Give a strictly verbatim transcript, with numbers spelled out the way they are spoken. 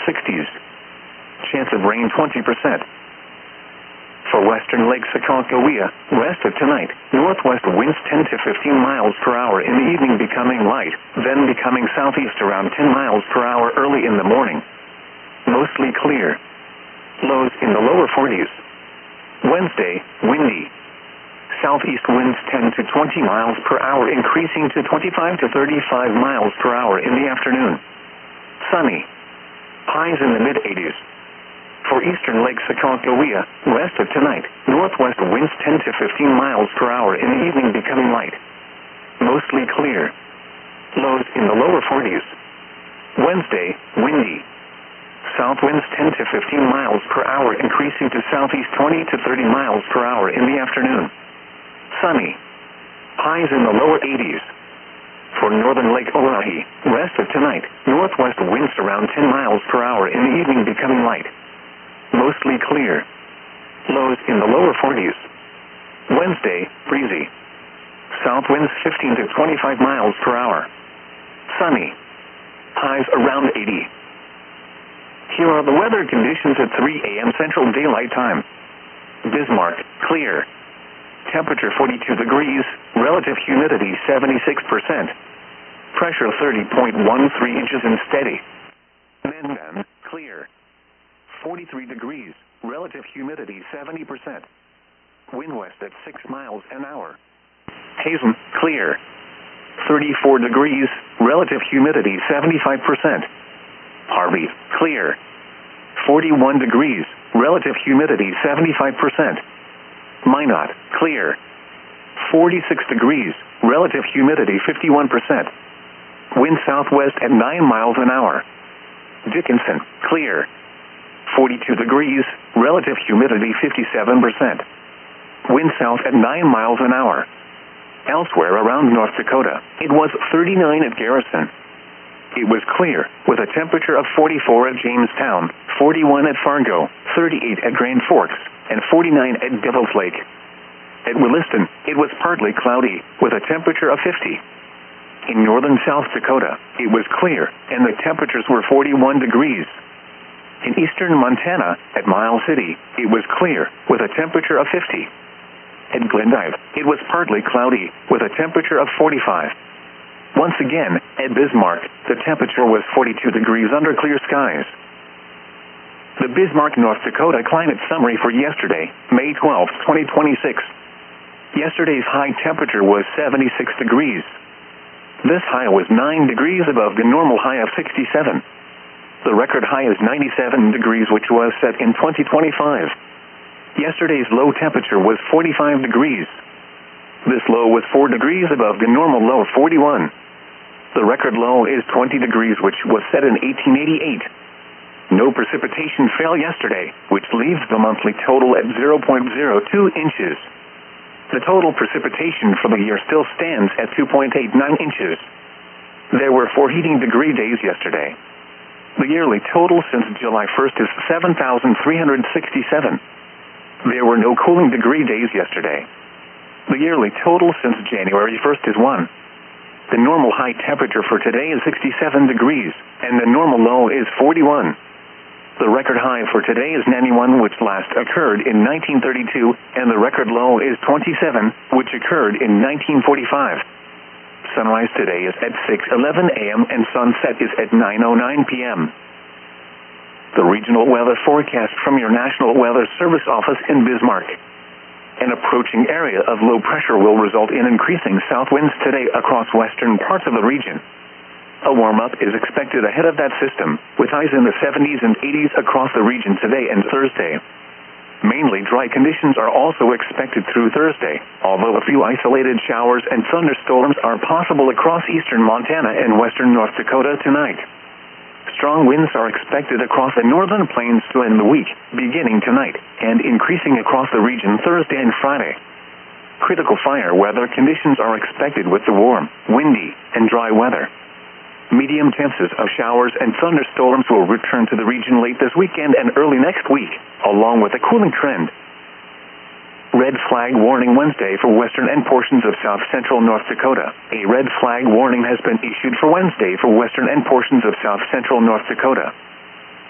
sixties. Chance of rain twenty percent. For western Lake Aconcagua, west of tonight, northwest winds ten to fifteen miles per hour in the evening, becoming light, then becoming southeast around ten miles per hour early in the morning. Mostly clear. Lows in the lower forties. Wednesday, windy. Southeast winds ten to twenty miles per hour, increasing to twenty-five to thirty-five miles per hour in the afternoon. Sunny. Highs in the mid-eighties. For eastern Lake Aconcagua, west of tonight, northwest winds ten to fifteen miles per hour in the evening, becoming light. Mostly clear. Lows in the lower forties. Wednesday, windy. South winds ten to fifteen miles per hour, increasing to southeast twenty to thirty miles per hour in the afternoon. Sunny. Highs in the lower eighties. For northern Lake Oahe, west of tonight, northwest winds around ten miles per hour in the evening, becoming light. Mostly clear. Lows in the lower forties. Wednesday, breezy. South winds fifteen to twenty-five miles per hour. Sunny. Highs around eighty. Here are the weather conditions at three a m Central Daylight Time. Bismarck, clear. Temperature forty-two degrees, relative humidity seventy-six percent. Pressure thirty point one three inches and steady. Mandan, clear. forty-three degrees, relative humidity seventy percent. Wind west at six miles an hour. Hazen, clear. thirty-four degrees, relative humidity seventy-five percent. Harvey, clear. forty-one degrees, relative humidity seventy-five percent. Minot, clear. forty-six degrees, relative humidity fifty-one percent. Wind southwest at nine miles an hour. Dickinson, clear. forty-two degrees, relative humidity fifty-seven percent. Wind south at nine miles an hour. Elsewhere around North Dakota, it was thirty-nine at Garrison. It was clear, with a temperature of forty-four at Jamestown, forty-one at Fargo, thirty-eight at Grand Forks, and forty-nine at Devil's Lake. At Williston, it was partly cloudy, with a temperature of fifty. In northern South Dakota, it was clear, and the temperatures were forty-one degrees. In eastern Montana, at Miles City, it was clear, with a temperature of fifty. At Glendive, it was partly cloudy, with a temperature of forty-five. Once again, at Bismarck, the temperature was forty-two degrees under clear skies. The Bismarck, North Dakota climate summary for yesterday, May twelfth, twenty twenty-six. Yesterday's high temperature was seventy-six degrees. This high was nine degrees above the normal high of sixty-seven. The record high is ninety-seven degrees, which was set in twenty twenty-five. Yesterday's low temperature was forty-five degrees. This low was four degrees above the normal low of forty-one. The record low is twenty degrees, which was set in eighteen eighty-eight. No precipitation fell yesterday, which leaves the monthly total at zero point zero two inches. The total precipitation for the year still stands at two point eight nine inches. There were four heating degree days yesterday. The yearly total since July first is seven thousand three hundred sixty-seven. There were no cooling degree days yesterday. The yearly total since January first is one. The normal high temperature for today is sixty-seven degrees, and the normal low is forty-one. The record high for today is ninety-one, which last occurred in nineteen thirty-two, and the record low is twenty-seven, which occurred in nineteen forty-five. Sunrise today is at six eleven a m and sunset is at nine oh nine p m The regional weather forecast from your National Weather Service office in Bismarck. An approaching area of low pressure will result in increasing south winds today across western parts of the region. A warm-up is expected ahead of that system, with highs in the seventies and eighties across the region today and Thursday. Mainly dry conditions are also expected through Thursday, although a few isolated showers and thunderstorms are possible across eastern Montana and western North Dakota tonight. Strong winds are expected across the northern plains to end the week, beginning tonight, and increasing across the region Thursday and Friday. Critical fire weather conditions are expected with the warm, windy, and dry weather. Medium chances of showers and thunderstorms will return to the region late this weekend and early next week, along with a cooling trend. Red flag warning Wednesday for western and portions of south central North Dakota. A red flag warning has been issued for Wednesday for western and portions of south central North Dakota.